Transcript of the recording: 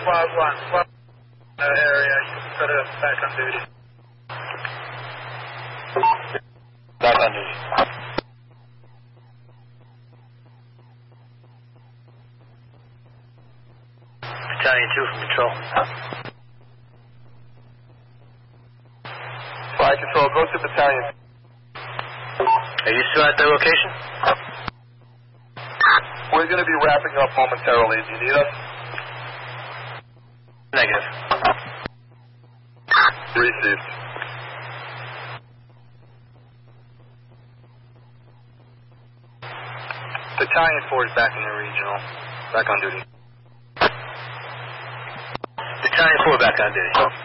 1, area, you can put it back on duty. Back on duty. Battalion 2 from control. Flight control, go to battalion. Are you still at the location? We're going to be wrapping up momentarily. Do you need us? Negative. Received. Battalion 4 is back in the regional. Back on duty. Battalion 4 back on duty.